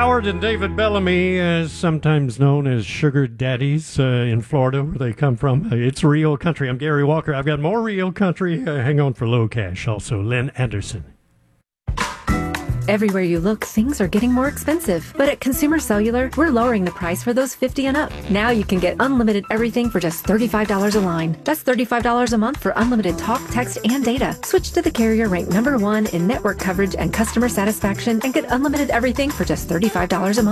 Howard and David Bellamy, sometimes known as Sugar Daddies in Florida, where they come from. It's Real Country. I'm Gary Walker. I've got more Real Country. Hang on for Low Cash. Also, Lynn Anderson. Everywhere you look, things are getting more expensive. But at Consumer Cellular, we're lowering the price for those 50 and up. Now you can get unlimited everything for just $35 a line. That's $35 a month for unlimited talk, text, and data. Switch to the carrier ranked #1 in network coverage and customer satisfaction and get unlimited everything for just $35 a month.